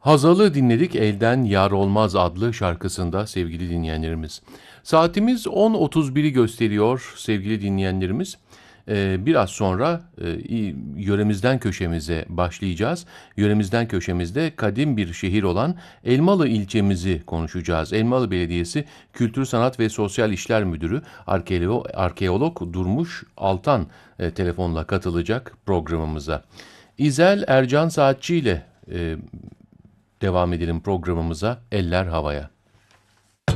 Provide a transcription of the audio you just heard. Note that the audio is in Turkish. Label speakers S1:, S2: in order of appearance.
S1: Hazal'ı dinledik Elden Yar Olmaz adlı şarkısında sevgili dinleyenlerimiz. Saatimiz 10.31'i gösteriyor sevgili dinleyenlerimiz. Biraz sonra yöremizden köşemize başlayacağız. Yöremizden köşemizde kadim bir şehir olan Elmalı ilçemizi konuşacağız. Elmalı Belediyesi Kültür Sanat ve Sosyal İşler Müdürü Arkeolog Durmuş Altan telefonla katılacak programımıza. İzel Ercan Saatçi ile devam edelim programımıza. Eller havaya.